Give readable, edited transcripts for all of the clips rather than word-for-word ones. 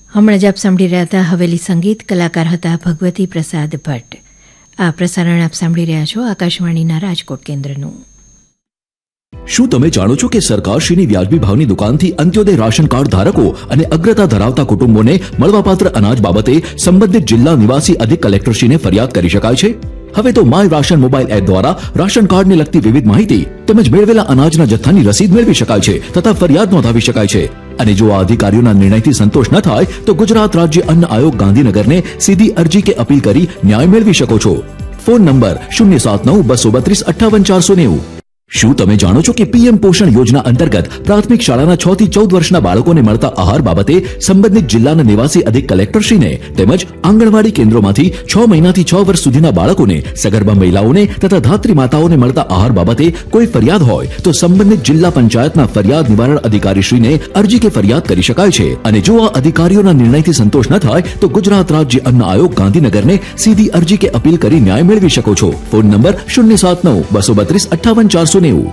હમણાં જ આપ સાંભળી રહ્યા હતા હવેલી સંગીત. કલાકાર હતા ભગવતી પ્રસાદ ભટ્ટ. આ પ્રસારણ આપ સાંભળી રહ્યા છો આકાશવાણીના રાજકોટ કેન્દ્રનું. શું તમે જાણો છો કે સરકારશ્રીની વ્યાજબી ભાવની દુકાનથી અંત્યોદય રાશન કાર્ડ ધારકો અને અગ્રતા ધરાવતા કુટુંબોને મળવાપાત્ર અનાજ બાબતે સંબંધિત જિલ્લા નિવાસી અધિક કલેક્ટરશ્રીને ફરિયાદ કરી શકાય છે? હવે તો માય રાશન મોબાઈલ એપ દ્વારા રાશન કાર્ડને લગતી વિવિધ માહિતી તેમજ મેળવેલા અનાજના જથ્થાની રસીદ મેળવી શકાય છે તથા ફરિયાદ નોંધાવી શકાય છે. અને જો આ અધિકારીઓના નિર્ણયથી સંતોષ ન થાય તો ગુજરાત રાજ્ય અન્ન આયોગ ગાંધીનગરને સીધી અરજી કે અપીલ કરી ન્યાય મેળવી શકો છો. Phone number 079-232-58-490. શું તમે જાણો છો કે પીએમ પોષણ યોજના અંતર્ગત પ્રાથમિક શાળાના 6 થી 14 વર્ષના બાળકોને મળતા આહાર બાબતે સંબંધિત જિલ્લાના નિવાસી અધિક કલેક્ટરશ્રીને તેમજ આંગણવાડી કેન્દ્રોમાંથી 6 મહિનાથી 6 વર્ષ સુધીના બાળકોને, સગર્ભા મહિલાઓને તથા ધાત્રી માતાઓને મળતા આહાર બાબતે કોઈ ફરિયાદ હોય તો સંબંધિત જિલ્લા પંચાયતના ફરિયાદ નિવારણ અધિકારીશ્રીને અરજી કે ફરિયાદ કરી શકાય છે. અને જો આ અધિકારીઓના નિર્ણયથી સંતોષ ન થાય તો ગુજરાત રાજ્ય અન્ન આયોગ ગાંધીનગરને સીધી અરજી કે અપીલ કરી ન્યાય મેળવી શકો છો. Phone number 079-232-58-490.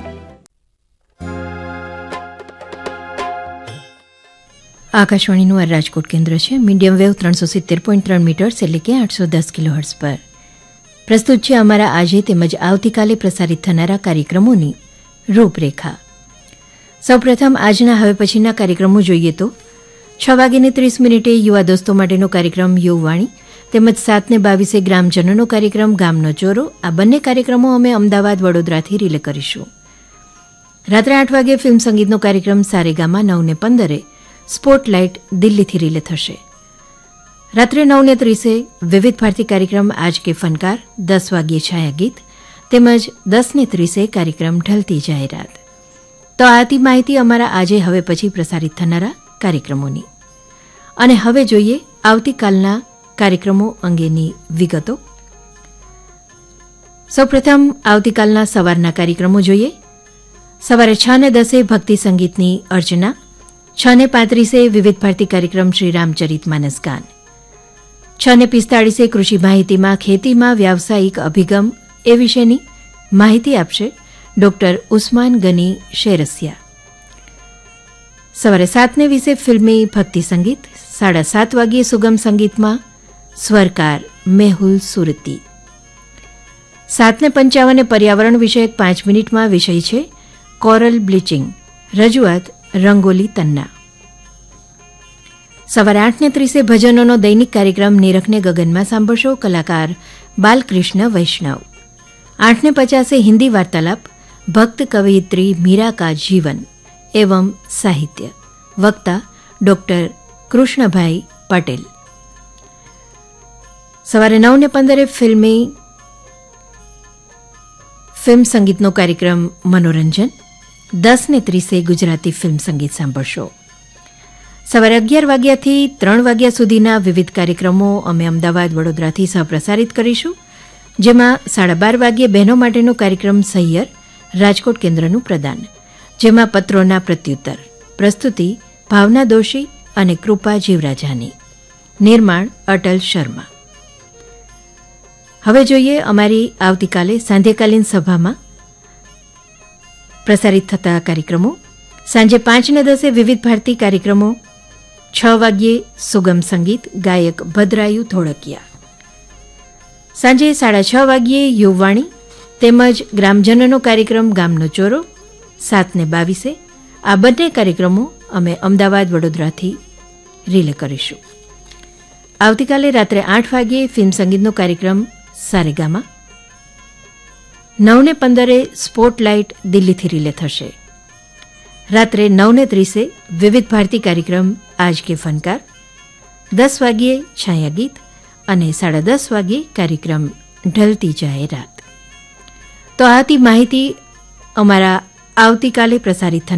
આકાશવાણીનું આ રાજકોટ કેન્દ્ર છે. મીડિયમ વેવ 370.3 મીટર્સ એટલે કે 810 કિલોહર્ટ્ઝ પર. પ્રસ્તુત છે અમારા આજે તેમજ આવતીકાલે પ્રસારિત થનારા કાર્યક્રમોની રૂપરેખા. સૌપ્રથમ આજના હવે પછીના કાર્યક્રમો જોઈએ તો 6:30 યુવા દોસ્તો માટેનો કાર્યક્રમ યુવવાણી તેમજ 7:22 ગ્રામજનોનો કાર્યક્રમ ગામનો ચોરો. આ બંને કાર્યક્રમો અમે અમદાવાદ વડોદરાથી રિલે કરીશું. રાત્રે 8 વાગે ફિલ્મ સંગીતનો કાર્યક્રમ સારેગામા. 9:15 સ્પોટલાઇટ દિલ્હીથી રિલે થશે. રાત્રે 9:30 વિવિધ ભારતી કાર્યક્રમ આજ કે ફનકાર. 10 વાગ્યે છાયા ગીત તેમજ 10:30 કાર્યક્રમ ઢલતી જાહેરાત. તો આ હતી માહિતી અમારા આજે હવે પછી પ્રસારિત થનારા કાર્યક્રમોની. અને હવે જોઈએ આવતીકાલના કાર્યક્રમો અંગેની વિગતો. સૌપ્રથમ આવતીકાલના સવારના કાર્યક્રમો જોઈએ. સવારે 6:10 ભક્તિ સંગીતની અર્ચના. 6:35 વિવિધ ભારતી કાર્યક્રમ શ્રી રામચરિત માનસ ગાન. 6:45 કૃષિ માહિતીમાં ખેતીમાં વ્યાવસાયિક અભિગમ એ વિશેની માહિતી આપશે ડોક્ટર ઉસ્માન ગની શેરસિયા. સવારે 7:20 ફિલ્મી ભક્તિ સંગીત. 7:30 વાગ્યે સુગમ સંગીતમાં સ્વરકાર મેહુલ સુરતી. 7:55 પર્યાવરણ વિષયક 5 મિનિટમાં વિષય છે કોરલ બ્લીચિંગ. રજૂઆત રંગોલી તન્ના. સવારે 8:30 ભજનોનો દૈનિક કાર્યક્રમ નિરખને ગગનમાં સાંભળશો. કલાકાર બાલકૃષ્ણ વૈષ્ણવ. 8:50 હિન્દી વાર્તાલાપ ભક્ત કવિયત્રી મીરા કા જીવન એવं સાહિત્ય. વક્તા ડોક્ટર કૃષ્ણભાઈ પટેલ. સવારે 9:15 ફિલ્મ સંગીતનો કાર્યક્રમ મનોરંજન. 10:30 ગુજરાતી ફિલ્મ સંગીત સાંભળશો. સવારે 11 વાગ્યાથી 3 વાગ્યા સુધીના વિવિધ કાર્યક્રમો અમે અમદાવાદ વડોદરાથી સહપ્રસારિત કરીશું. જેમાં 12:30 વાગ્યે બહેનો માટેનો કાર્યક્રમ સહિયર રાજકોટ કેન્દ્રનું પ્રદાન. જેમાં પત્રોના પ્રત્યુત્તર. પ્રસ્તુતિ ભાવના દોશી અને કૃપા જીવરાજાની. નિર્માણ અટલ શર્મા. હવે જોઈએ અમારી આવતીકાલે સાંધ્યકાલીન સભામાં પ્રસારિત થતા કાર્યક્રમો. સાંજે 5:10 વિવિધ ભારતી કાર્યક્રમો. 6 વાગ્યે સુગમ સંગીત ગાયક ભદ્રાયુ ધોળકિયા. સાંજે 6:30 વાગ્યે યુવવાણી તેમજ ગ્રામજનોનો કાર્યક્રમ ગામનો ચોરો. 7:22 આ બંને કાર્યક્રમો અમે અમદાવાદ વડોદરાથી રિલે કરીશું. આવતીકાલે રાત્રે 8 વાગ્યે ફિલ્મ સંગીતનો કાર્યક્રમ સારેગામા. 9:15 સ્પોટલાઇટ દિલ્હીથી રિલે થશે. રાત્રે 9:30 વિવિધ ભારતી કાર્યક્રમ આજ કે ફનકાર. 10 વાગ્યે છાયા ગીત અને 10:30 વાગ્યે કાર્યક્રમ ઢલતી જાહેરાત. તો આ હતી માહિતી અમારા આવતીકાલે પ્રસારિત થનાર